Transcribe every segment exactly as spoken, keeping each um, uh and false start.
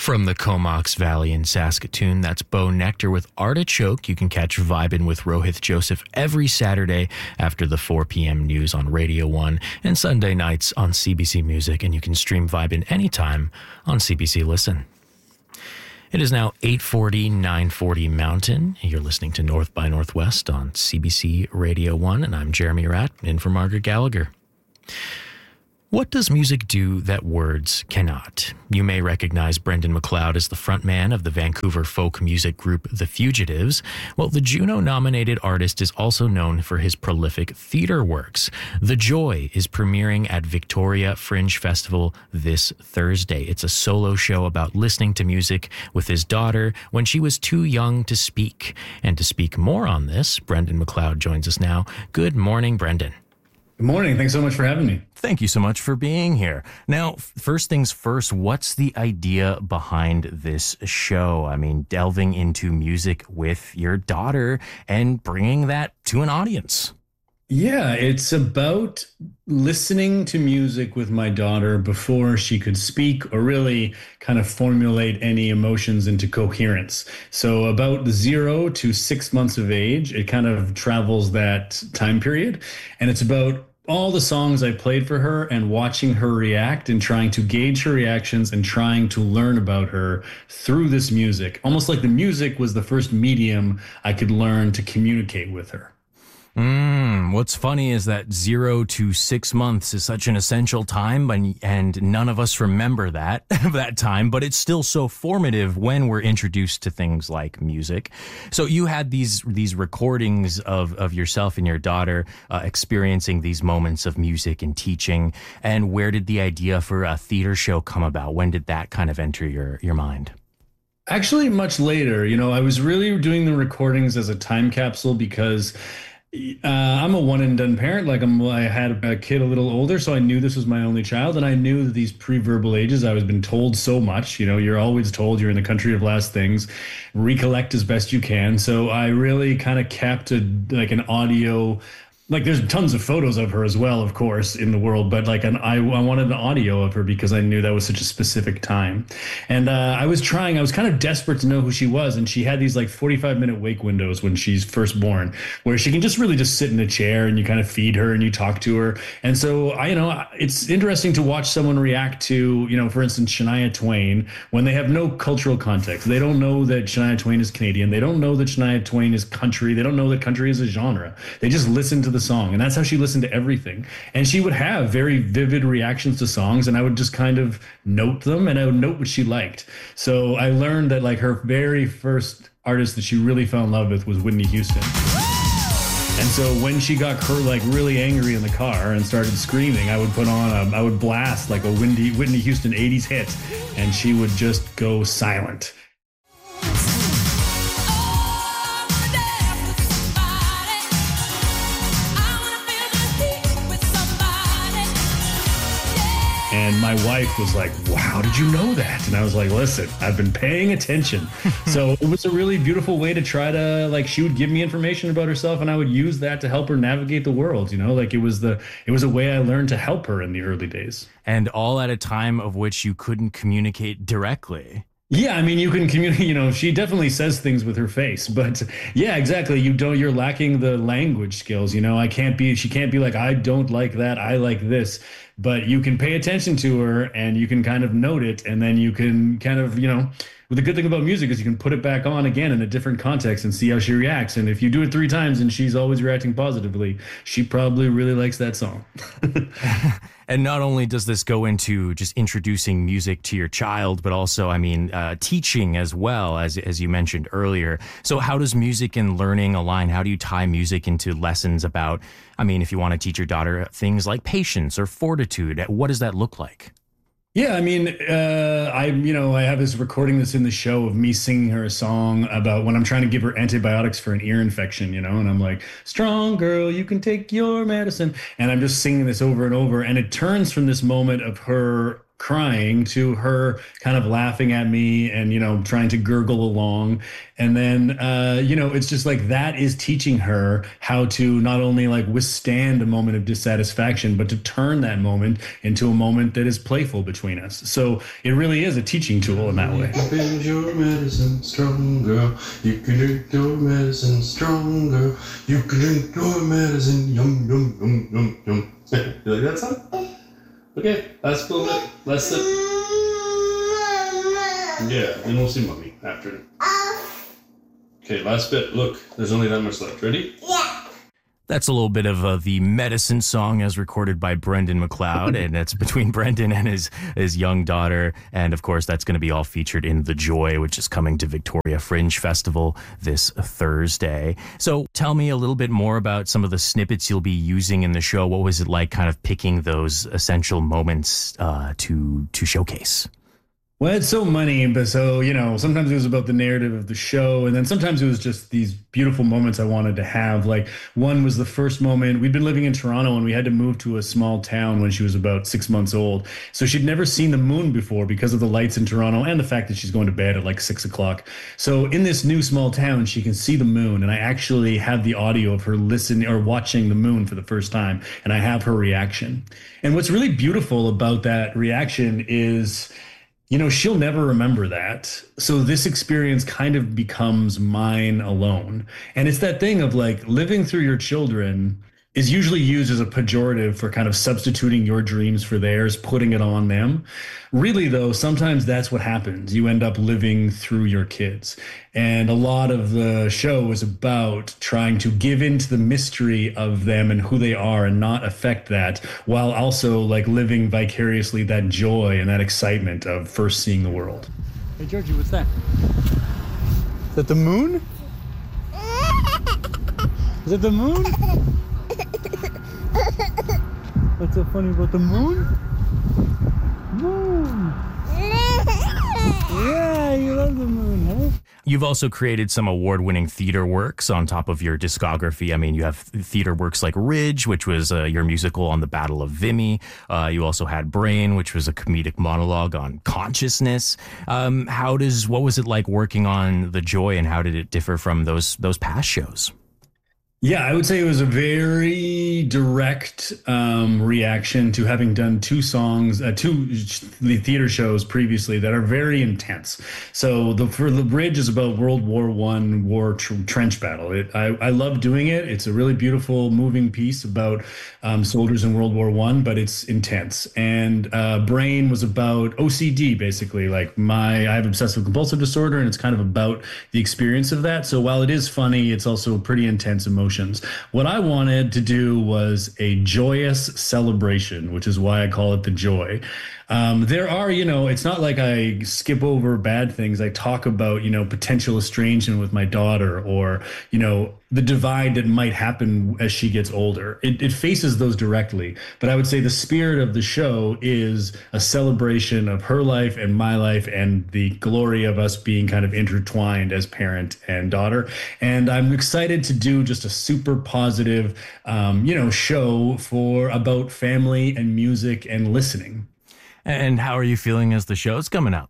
From the Comox Valley in Saskatoon, that's Bo Nectar with Artichoke. You can catch Vibin' with Rohith Joseph every Saturday after the four p.m. news on Radio one and Sunday nights on C B C Music, and you can stream Vibin' anytime on C B C Listen. It is now eight forty, nine forty Mountain. You're listening to North by Northwest on C B C Radio one, and I'm Jeremy Ratt, in for Margaret Gallagher. What does music do that words cannot? You may recognize Brendan MacLeod as the frontman of the Vancouver folk music group The Fugitives. Well, the Juno-nominated artist is also known for his prolific theater works. The Joy is premiering at Victoria Fringe Festival this Thursday. It's a solo show about listening to music with his daughter when she was too young to speak. And to speak more on this, Brendan MacLeod joins us now. Good morning, Brendan. Good morning. Thanks so much for having me. Thank you so much for being here. Now, first things first, what's the idea behind this show? I mean, delving into music with your daughter and bringing that to an audience. Yeah, it's about listening to music with my daughter before she could speak or really kind of formulate any emotions into coherence. So about zero to six months of age, it kind of travels that time period. And it's about all the songs I played for her and watching her react and trying to gauge her reactions and trying to learn about her through this music. Almost like the music was the first medium I could learn to communicate with her. Mm, what's funny is that zero to six months is such an essential time, and, and none of us remember that, that time, but it's still so formative when we're introduced to things like music. So you had these, these recordings of, of yourself and your daughter uh, experiencing these moments of music and teaching. And where did the idea for a theater show come about? When did that kind of enter your, your mind? Actually, much later. You know, I was really doing the recordings as a time capsule because Uh, I'm a one and done parent. Like I'm, I had a kid a little older, so I knew this was my only child, and I knew that these pre-verbal ages, I was been told so much. You know, you're always told you're in the country of last things. Recollect as best you can. So I really kind of kept a like an audio. Like there's tons of photos of her as well, of course, in the world, but like an, I, I wanted an audio of her because I knew that was such a specific time. And uh, I was trying, I was kind of desperate to know who she was. And she had these like forty-five minute wake windows when she's first born, where she can just really just sit in a chair and you kind of feed her and you talk to her. And so I, you know, it's interesting to watch someone react to, you know, for instance, Shania Twain, when they have no cultural context. They don't know that Shania Twain is Canadian. They don't know that Shania Twain is country. They don't know that country is a genre. They just listen to the song, and that's how she listened to everything. And she would have very vivid reactions to songs, and I would just kind of note them, and I would note what she liked. So I learned that like her very first artist that she really fell in love with was Whitney Houston. And so when she got her like really angry in the car and started screaming, I would put on a, I would blast like a Whitney, Whitney Houston eighties hit, and she would just go silent. And my wife was like, wow, how did you know that? And I was like, listen, I've been paying attention. So it was a really beautiful way to try to, like, she would give me information about herself and I would use that to help her navigate the world. You know, like it was the, it was a way I learned to help her in the early days. And all at a time of which you couldn't communicate directly. Yeah, I mean, you can communicate, you know, she definitely says things with her face, but yeah, exactly. You don't, you're lacking the language skills. You know, I can't be, she can't be like, I don't like that. I like this, but you can pay attention to her and you can kind of note it. And then you can kind of, you know, well, the good thing about music is you can put it back on again in a different context and see how she reacts. And if you do it three times and she's always reacting positively, she probably really likes that song. And not only does this go into just introducing music to your child, but also, I mean, uh, teaching as well, as as you mentioned earlier. So how does music and learning align? How do you tie music into lessons about, I mean, if you want to teach your daughter things like patience or fortitude, what does that look like? Yeah, I mean, uh, I, you know, I have this recording that's in the show of me singing her a song about when I'm trying to give her antibiotics for an ear infection, you know, and I'm like, strong girl, you can take your medicine. And I'm just singing this over and over. And it turns from this moment of her crying to her kind of laughing at me and, you know, trying to gurgle along. And then, uh, you know, it's just like that is teaching her how to not only like withstand a moment of dissatisfaction, but to turn that moment into a moment that is playful between us. So it really is a teaching tool in that way. You can make your medicine stronger. You can drink your medicine stronger. You can drink your medicine. Yum, yum, yum, yum, yum. You like that song? Okay, last little bit. Last sip. Yeah, then we'll see mommy after. Okay, last bit. Look, there's only that much left. Ready? Yeah. That's a little bit of uh, the medicine song as recorded by Brendan MacLeod, and that's between Brendan and his his young daughter. And of course, that's going to be all featured in The Joy, which is coming to Victoria Fringe Festival this Thursday. So tell me a little bit more about some of the snippets you'll be using in the show. What was it like kind of picking those essential moments uh, to to showcase? Well, it's so many, but so, you know, sometimes it was about the narrative of the show, and then sometimes it was just these beautiful moments I wanted to have. Like, one was the first moment. We'd been living in Toronto, and we had to move to a small town when she was about six months old. So she'd never seen the moon before because of the lights in Toronto and the fact that she's going to bed at like six o'clock. So in this new small town, she can see the moon, and I actually have the audio of her listening or watching the moon for the first time, and I have her reaction. And what's really beautiful about that reaction is, you know, she'll never remember that. So this experience kind of becomes mine alone. And it's that thing of like living through your children is usually used as a pejorative for kind of substituting your dreams for theirs, putting it on them. Really, though, sometimes that's what happens. You end up living through your kids. And a lot of the show is about trying to give into the mystery of them and who they are and not affect that, while also like living vicariously that joy and that excitement of first seeing the world. Hey, Georgie, what's that? Is that the moon? Is it the moon? What's so funny about the moon? Moon! Yeah, you love the moon, huh? You've also created some award-winning theater works on top of your discography. I mean, you have theater works like Ridge, which was uh, your musical on the Battle of Vimy. Uh, you also had Brain, which was a comedic monologue on consciousness. Um, how does what was it like working on The Joy, and how did it differ from those those past shows? Yeah, I would say it was a very direct um, reaction to having done two songs, uh, two the theater shows previously that are very intense. So the for the Bridge is about World War One war tr- trench battle. It, I I love doing it. It's a really beautiful, moving piece about um, soldiers in World War One, but it's intense. And uh, Brain was about O C D, basically. Like my I have obsessive compulsive disorder, and it's kind of about the experience of that. So while it is funny, it's also pretty intense emotion. What I wanted to do was a joyous celebration, which is why I call it The Joy. Um, there are, you know, it's not like I skip over bad things. I talk about, you know, potential estrangement with my daughter, or, you know, the divide that might happen as she gets older. It, it faces those directly. But I would say the spirit of the show is a celebration of her life and my life and the glory of us being kind of intertwined as parent and daughter. And I'm excited to do just a super positive, um, you know, show for about family and music and listening. And how are you feeling as the show's coming up?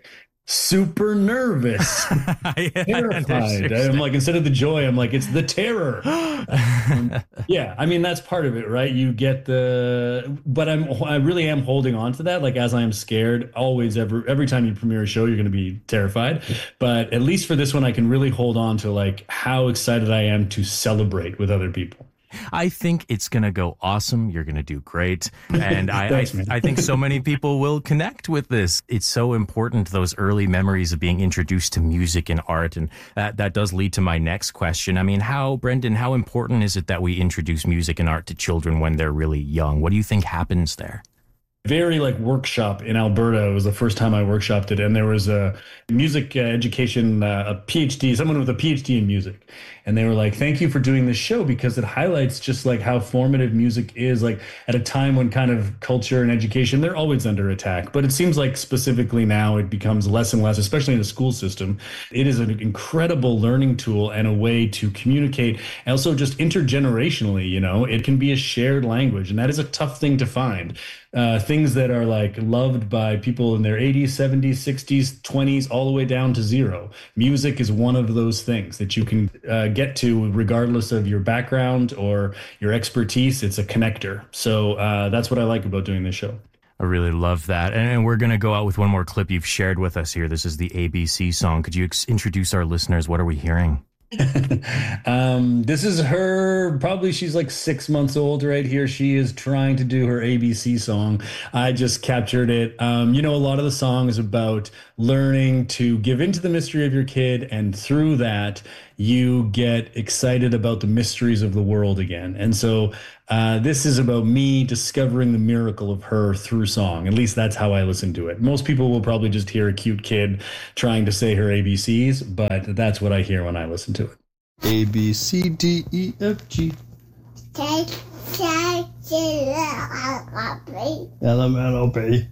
Super nervous, yeah, terrified. I'm like, instead of the joy, I'm like, it's the terror. um, yeah, I mean, that's part of it, right? You get the, but I'm, I really am holding on to that. Like, as I am scared, always, every every time you premiere a show, you're going to be terrified. But at least for this one, I can really hold on to like how excited I am to celebrate with other people. I think it's going to go awesome. You're going to do great. And I, Thanks, I, I think so many people will connect with this. It's so important, those early memories of being introduced to music and art. And that, that does lead to my next question. I mean, how, Brendan, how important is it that we introduce music and art to children when they're really young? What do you think happens there? Very like workshop in Alberta. It was the first time I workshopped it. And there was a music uh, education, uh, a PhD, someone with a PhD in music. And they were like, thank you for doing this show, because it highlights just like how formative music is, like at a time when kind of culture and education, they're always under attack. But it seems like specifically now it becomes less and less, especially in the school system. It is an incredible learning tool and a way to communicate. And also just intergenerationally, you know, it can be a shared language. And that is a tough thing to find. uh, things that are like loved by people in their eighties, seventies, sixties, twenties, all the way down to zero. Music is one of those things that you can uh, get to regardless of your background or your expertise. It's a connector. So uh, that's what I like about doing this show. I really love that. And we're going to go out with one more clip you've shared with us here. This is the A B C song. Could you ex- introduce our listeners? What are we hearing? um, this is her, probably she's like six months old right here. She is trying to do her A B C song. I just captured it. Um, you know, a lot of the song is about learning to give into the mystery of your kid. And through that, you get excited about the mysteries of the world again. And so uh, this is about me discovering the miracle of her through song. At least that's how I listen to it. Most people will probably just hear a cute kid trying to say her A B Cs, but that's what I hear when I listen to it. A, B, C, D, E, F, G. Take, take, L, M, N, O, P.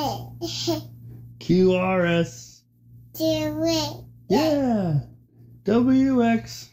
Q, R, S. do it. Yeah. W, X.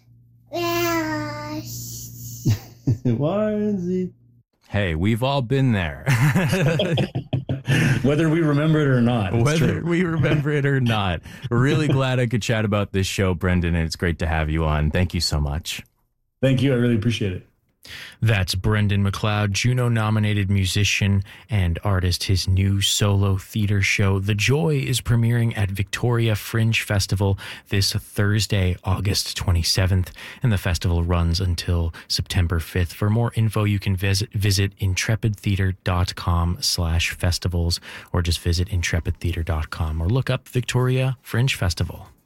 Yes. Y, and Z. Hey, we've all been there. Whether we remember it or not. It's Whether true. we remember it or not. Really glad I could chat about this show, Brendan, and it's great to have you on. Thank you so much. Thank you. I really appreciate it. That's Brendan McLeod, Juno-nominated musician and artist. His new solo theater show, The Joy, is premiering at Victoria Fringe Festival this Thursday, August twenty-seventh, and the festival runs until September fifth. For more info, you can visit, visit intrepidtheater.com slash festivals, or just visit intrepidtheater dot com, or look up Victoria Fringe Festival.